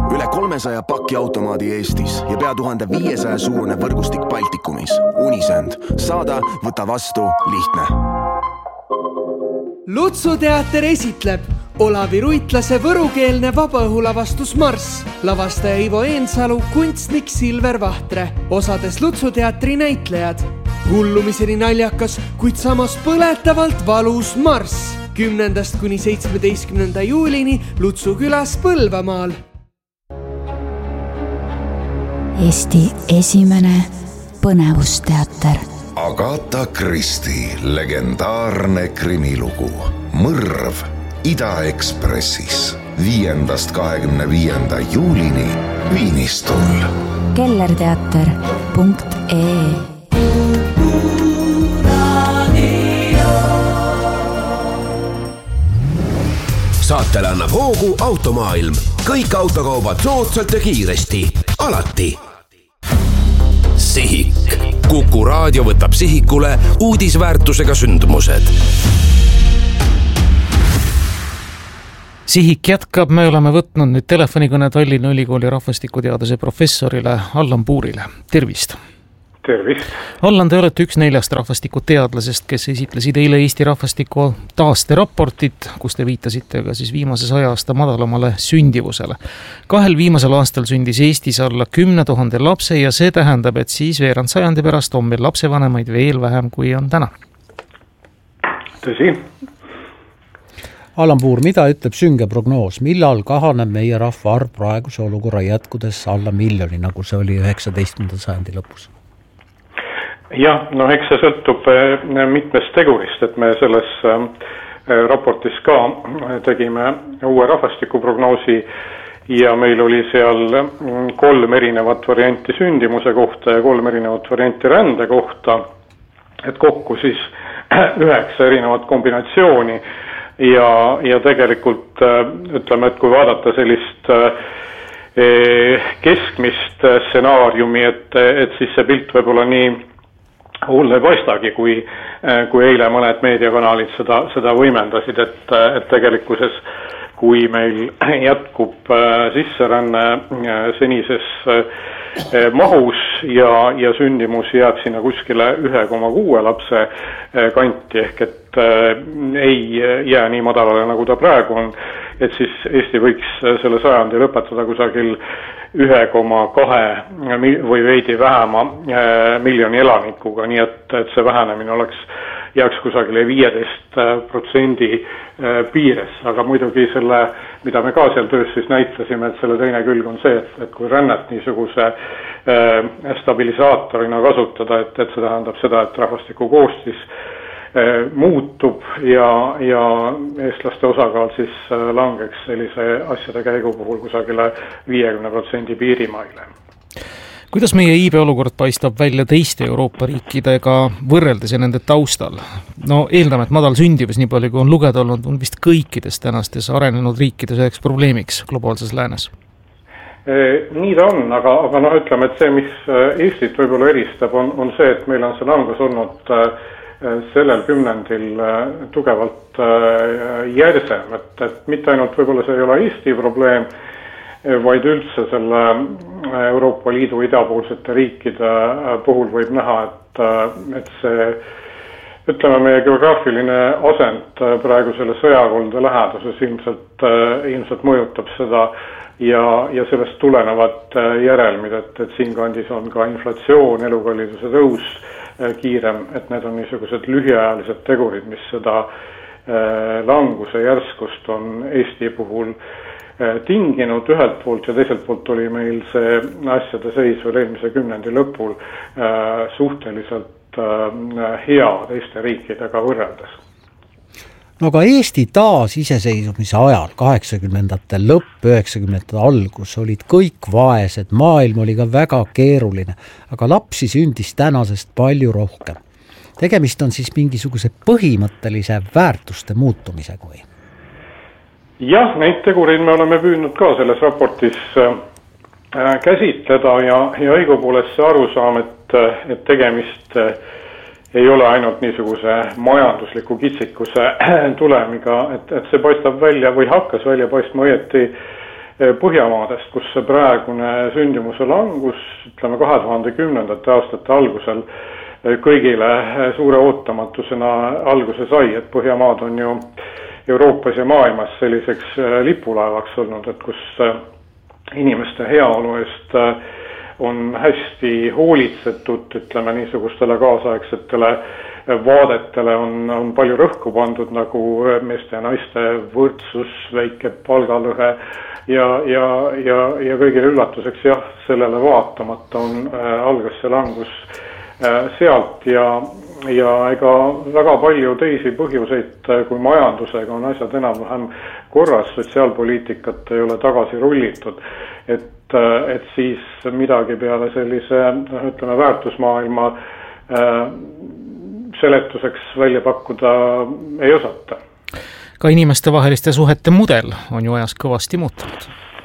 Üle 300 pakiautomaadi Eestis ja pea 1500 suurune võrgustik Baltikumis. Unisend. Saada, võta vastu, lihtne. Lutsu teater esitleb Olavi Ruitlase võrukeelne vabaõhulavastus Marss. Lavastaja Ivo Eensalu, kunstnik Silver Vahtre. Osades Lutsu teatri näitlejad. Hullumiseni naljakas, kuid samas põletavalt valus Marss. 10. kuni 17. juulini Lutsu külas Põlvamaal. Eesti esimene põnevusteater. Agatha Christie legendaarne krimilugu Mõrv Ida-Ekspressis 5.–25. juulini Viinistul. kellerteater.ee Saatele annab hoogu Automaailm. Kõik autokaubad soodsalt ja kiiresti. Alati. Sihik. Kuku raadio võtab sihikule uudisväärtusega sündmused. Sihik jätkab, me oleme võtnud nüüd telefonikõne Tallinna Ülikooli rahvastikuteaduse professorile Allan Puurile. Tervist! Tervist! Allan, te olete üks 4 rahvastikuteadlasest, kes esitlesid eile Eesti rahvastiku taasteraportit, kus te viitasite ka siis viimase 100 aasta madalamale sündivusele. 2 viimasel aastal sündis Eestis alla 10 000 lapse ja see tähendab, et siis veerand sajandi pärast on meil lapsevanemaid veel vähem, kui on täna. Tõsi. Allan Puur, mida ütleb sünge prognoos? Millal kahaneb meie rahvaarv praeguse olukorra jätkudes alla miljoni, nagu see oli 19. sajandi lõpus? Jah, eks see sõltub mitmest tegurist, et me selles raportis ka tegime uue rahvastikuprognoosi ja meil oli seal 3 erinevat varianti sündimuse kohta ja 3 erinevat varianti rände kohta, et kokku siis 9 erinevat kombinatsiooni ja tegelikult ütleme, et kui vaadata sellist keskmist stsenaariumi, et siis see pilt võib-olla nii hull ei paistagi, kui eile mõned meediakanalid seda võimendasid, et tegelikkuses kui meil jätkub sisseränne senises mahus ja sündimus jääb sinna kuskile 1,6 lapse kanti, ehk et ei jää nii madalale, nagu ta praegu on, et siis Eesti võiks selle sajandi lõpetada kusagil 1,2 või veidi vähema miljoni elanikuga, nii et see vähenemine jääks kusagile 15% piires, aga muidugi selle, mida me ka seal töös siis näitasime, et selle teine külg on see, et kui rännet niisuguse stabilisaatorina kasutada, et see tähendab seda, et rahvastiku koostis muutub ja eestlaste osakaal siis langeks sellise asjade käigu puhul kusagile 50% piirimaile. Kuidas meie iibe olukord paistab välja teiste Euroopa riikidega võrreldes ja nende taustal? No eeldame, et madal sündivus, nii palju kui on lugeda olnud, on vist kõikides tänastes arenenud riikides üheks probleemiks globaalses läänes. Nii ta on, aga ütleme, et see, mis Eestit võib-olla eristab, on see, et meil on see langus olnud sellel kümnendil tugevalt järsem, et mitte ainult võib-olla see ei ole Eesti probleem, vaid üldse selle Euroopa Liidu idapoolsete riikide puhul võib näha, et see, ütleme, meie geograafiline asend praegu selle sõjakolde läheduses ilmselt mõjutab seda ja sellest tulenevad järelmid, et siinkandis on ka inflatsioon, elukalliduse tõus kiirem, et need on niisugused lühiajalised tegurid, mis seda languse järskust on Eesti puhul tinginud ühelt poolt ja teiselt poolt oli meil see asjade seis veel eelmise kümnendi lõpul suhteliselt hea teiste riikidega võrreldes. No aga Eesti taasiseseisvumise ajal, 80-ndate lõpp, 90-ndate algus olid kõik vaesed, maailm oli ka väga keeruline, aga lapsi sündis tänasest palju rohkem. Tegemist on siis mingisuguse põhimõttelise väärtuste muutumisega või? Jah, neid tegureid me oleme püüdnud ka selles raportis käsitleda ja õigupoolest see arusaam, et tegemist ei ole ainult niisuguse majandusliku kitsikuse tulemiga, et see paistab välja või hakkas välja paistma õieti Põhjamaadest, kus see praegune sündimuse langus, ütleme 2010. aastate algusel kõigile suure ootamatusena alguse sai, et Põhjamaad on ju Euroopas ja maailmas selliseks lipulaevaks olnud, et kus inimeste heaolu eest on hästi hoolitsetud, ütleme niisugustele kaasaegsetele vaadetele on palju rõhku pandud, nagu meeste ja naiste võrdsus, väike palgalõhe ja kõigile üllatuseks jah, sellele vaatamata algas see langus sealt ja ega väga palju teisi põhjuseid kui majandusega on asjad enam-vähem korras, sotsiaalpoliitikat ei ole tagasi rullitud, et siis midagi peale sellise, ütleme, väärtusmaailma seletuseks välja pakkuda ei osata. Ka inimestevaheliste suhete mudel on ju ajas kõvasti muutunud.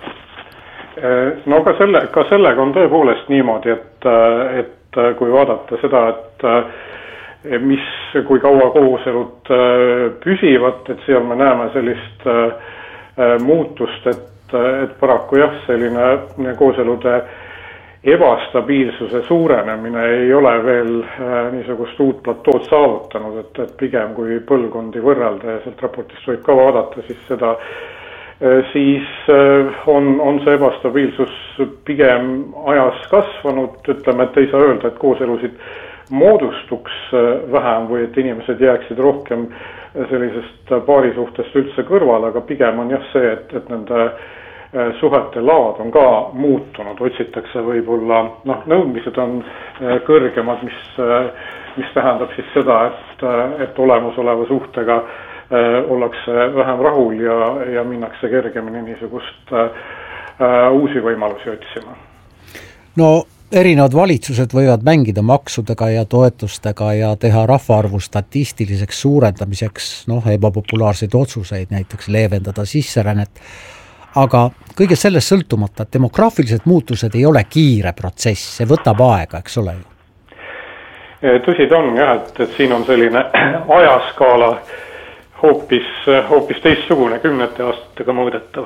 No ka sellega on tõepoolest niimoodi, et kui vaadata seda, et kui kaua kooselud püsivad, et seal me näeme sellist muutust, et paraku jah, selline kooselude ebastabiilsuse suurenemine ei ole veel niisugust uut platood saavutanud, et pigem kui põlvkondi võrrelda ja sealt raportist võib ka vaadata, siis on see ebastabiilsus pigem ajas kasvanud, ütleme, et ei saa öelda, et kooselusid moodustuks vähem või et inimesed jääksid rohkem sellisest paarisuhtest üldse kõrvale, aga pigem on jah see, et nende suhete laad on ka muutunud, otsitakse võib-olla, nõudmised on kõrgemad, mis tähendab siis seda, et olemasoleva suhtega ollakse vähem rahul ja minnakse kergemini niisugust uusi võimalusi otsima. No erinevad valitsused võivad mängida maksudega ja toetustega ja teha rahvaarvu statistiliseks suurendamiseks ebapopulaarseid otsuseid, näiteks leevendada sisserännet. Aga kõige sellest sõltumata, et demograafilised muutused ei ole kiire protsess, see võtab aega, eks ole ju? Tõsi ta on jah, et siin on selline ajaskaala hoopis teistsugune 10 aastatega mõõdetav.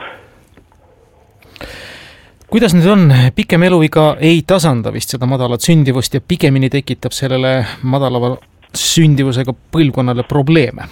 Kuidas nüüd on? Pikem eluiga ei tasanda vist seda madalat sündivust ja pigemini tekitab sellele madalava sündivusega põlvkonnale probleeme?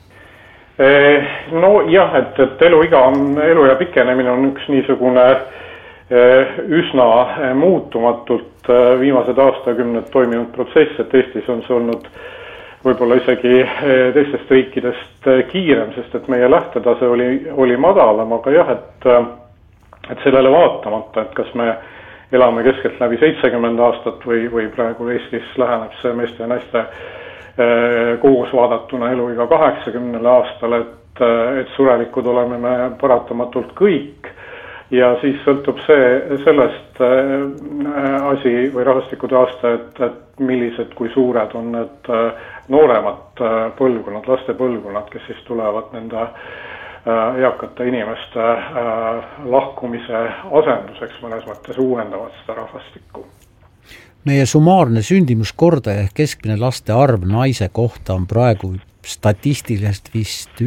No jah, et elu ja pikenemine on üks niisugune üsna muutumatult viimased aastakümned toiminud protsess, et Eestis on see olnud võib-olla isegi teistest riikidest kiirem, sest et meie lähtetase oli madalam, aga jah, et sellele vaatamata, et kas me elame keskelt läbi 70 aastat või praegu Eestis läheneb see meeste ja naiste koos vaadatuna eluiga 80 aastal, et surelikud oleme me paratamatult kõik ja siis sõltub sellest asi või rahvastikude aasta, et millised kui suured on need nooremad põlvkonnad, laste põlvkonnad, kes siis tulevad nende eakate inimeste lahkumise asenduseks mõnes mõttes uuendavad seda rahvastikku. Meie summaarne sündimuskordaja ehk keskmine laste arv naise kohta on praegu statistiliselt vist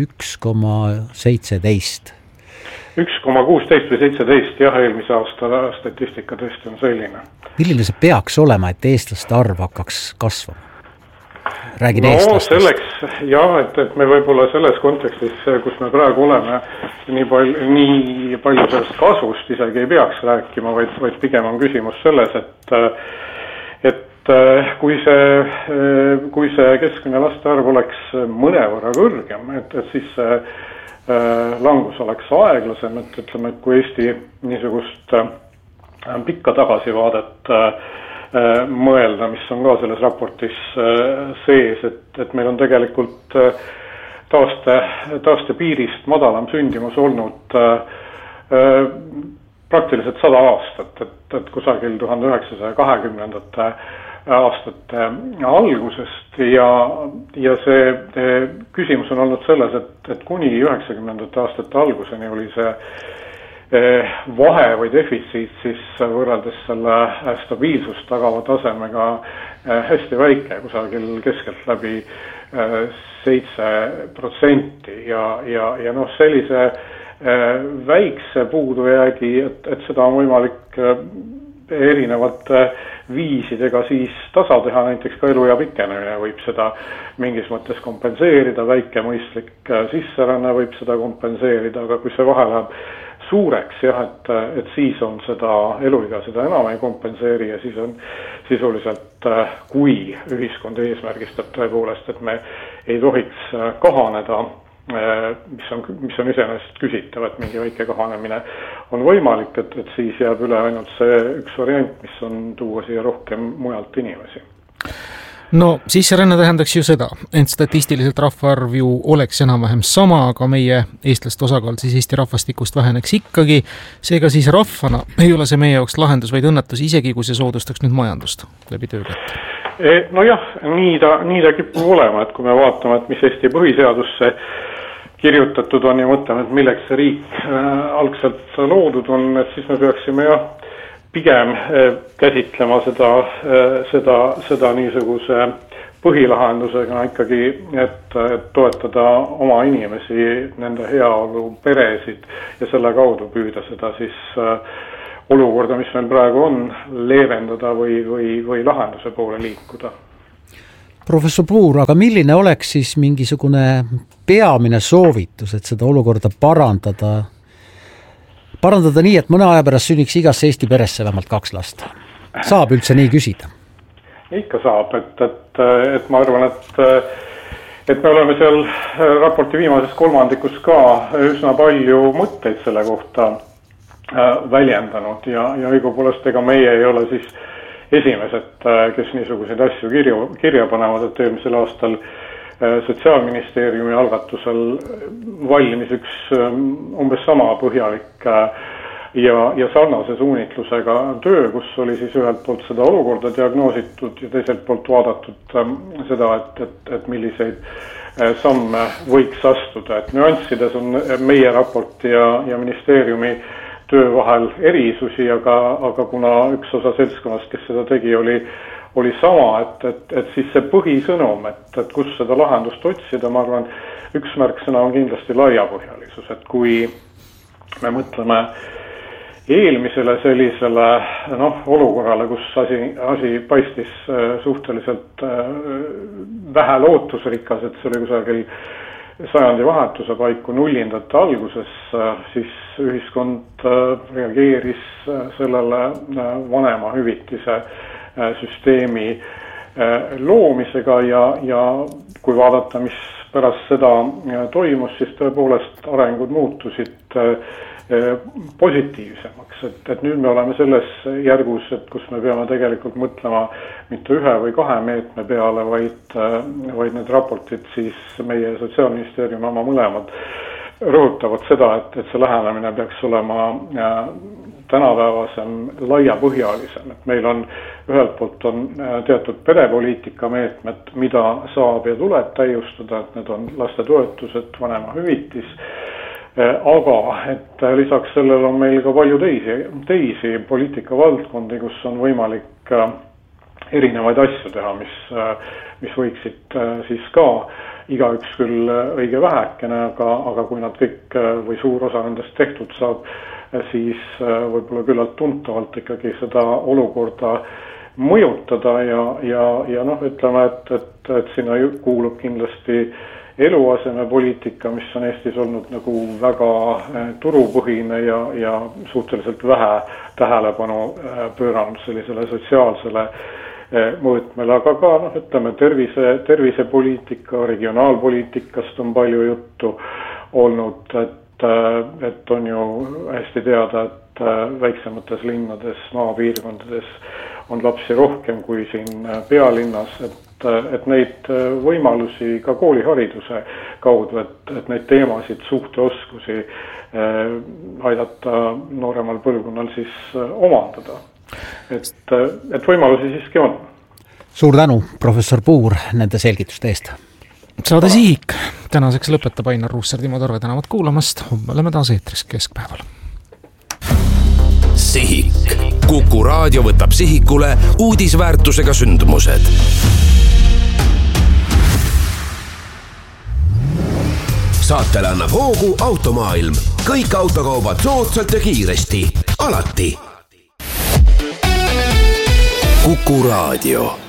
1,17. 1,16 või 17, jah, eelmise aasta statistika tõesti on selline. Milline see peaks olema, et eestlaste arv hakkaks kasvama? Räägin eestlastest. Selleks, jah, et me võib-olla selles kontekstis, kus me praegu oleme, nii palju sellest kasvust isegi ei peaks rääkima, vaid pigem on küsimus selles, et kui see keskmine laste arv oleks mõnevõrra kõrgem, et siis see langus oleks aeglasem, et ütleme, et kui Eesti niisugust pikka tagasivaadet mõelda, mis on ka selles raportis sees, et meil on tegelikult taaste piirist madalam sündimus olnud praktiliselt 100 aastat, et kusagil 1920. aastate algusest ja see küsimus on olnud selles, et kuni 90. aastate alguseni oli see vahe või defitsiit siis võrreldes selle stabiilsust tagava tasemega hästi väike, kusagil keskelt läbi 7% ja sellise väikse puudujäägi, et seda on võimalik erinevate viisidega siis tasa teha, näiteks ka eluea pikenemine võib seda mingis mõttes kompenseerida, väike mõistlik sisseränne võib seda kompenseerida, aga kui see vahe läheb suureks, jah, et siis on seda eluiga seda enam ei kompenseeri ja siis on sisuliselt, kui ühiskond eesmärgistab tõepoolest, et me ei tohiks kahaneda, mis on iseenesest küsitav, et mingi väike kahanemine on võimalik, et siis jääb üle ainult see üks variant, mis on tuua siia rohkem mujalt inimesi. No sisseränne tähendaks ju seda, ent statistiliselt rahvaarv ju oleks enam-vähem sama, aga meie eestlaste osakaal siis Eesti rahvastikust väheneks ikkagi. Seega siis rahvana ei ole see meie jaoks lahendus, vaid õnnetus, isegi kui see soodustaks nüüd majandust läbi töökätte. No jah, nii ta kipub olema, et kui me vaatame, et mis Eesti põhiseadusse kirjutatud on ja mõtleme, et milleks see riik algselt loodud on, et siis me peaksime jah pigem käsitlema seda niisuguse põhilahendusega ikkagi, et toetada oma inimesi, nende heaolu, peresid ja selle kaudu püüda seda siis olukorda, mis meil praegu on, leevendada või lahenduse poole liikuda. Professor Puur, aga milline oleks siis mingisugune peamine soovitus, et seda olukorda parandada nii, et mõne aja pärast sünniks igasse Eesti peresse vähemalt 2 last? Saab üldse nii küsida? Ikka saab, et ma arvan, et me oleme seal raporti viimases kolmandikus ka üsna palju mõtteid selle kohta väljendanud ja õigupoolest ega meie ei ole siis esimesed, kes niisuguseid asju kirja panevad, et eelmisel aastal Sotsiaalministeeriumi algatusel valmis üks umbes sama põhjalik ja sarnase suunitlusega töö, kus oli siis ühelt poolt seda olukorda diagnoositud ja teiselt poolt vaadatud seda, et milliseid samme võiks astuda, et nüanssides on meie raporti ja ministeeriumi töö vahel erisusi, aga kuna üks osa seltskonnast, kes seda tegi, oli sama, et siis see põhisõnum, et kus seda lahendust otsida, ma arvan, üks märksõna on kindlasti laiapõhjalisus, et kui me mõtleme eelmisele sellisele olukorrale, kus asi paistis suhteliselt vähe lootusrikas, et see oli kusagil sajandi vahetuse paiku nullindate alguses, siis ühiskond reageeris sellele vanema hüvitise süsteemi loomisega ja kui vaadata, mis pärast seda toimus, siis tõepoolest arengud muutusid positiivsemaks, et nüüd me oleme selles järgus, et kus me peame tegelikult mõtlema mitte 1 või 2 meetme peale, vaid need raportid siis meie Sotsiaalministeeriumi oma mõlemad rõhutavad seda, et see lähenemine peaks olema tänapäevasem, laiapõhjalisem, et meil on ühelt poolt on teatud perepoliitika meetmed, mida saab ja tuleb täiustada, et need on lastetoetused, vanema hüvitis, aga et lisaks sellele on meil ka palju teisi poliitikavaldkondi, kus on võimalik erinevaid asju teha, mis võiksid siis ka igaüks küll õige vähekene, aga kui nad kõik või suur osa nendest tehtud saab, siis võib-olla küllalt tuntavalt ikkagi seda olukorda mõjutada ja ütleme, et sinna kuulub kindlasti eluasemepoliitika, mis on Eestis olnud nagu väga turupõhine ja suhteliselt vähe tähelepanu pööranud sellisele sotsiaalsele mõõtmele, aga ka ütleme tervisepoliitika, regionaalpoliitikast on palju juttu olnud, et on ju hästi teada, et väiksemates linnades, maapiirkondades on lapsi rohkem kui siin pealinnas, et neid võimalusi ka koolihariduse kaudu, et neid teemasid, suhteoskusi aidata nooremal põlvkonnal siis omandada. Et võimalusi siiski on. Suur tänu, professor Puur, nende selgituste eest. Saade Sihik. Tänaseks lõpetab Ainar Ruussaar, Timo Tarve tänavat kuulamast. Homme oleme taas eetris keskpäeval. Sihik. Kuku raadio võtab sihikule uudisväärtusega sündmused. Saatele annab hoogu Automaailm. kõik autokaubad soodsalt ja kiiresti, alati. Kuku Raadio.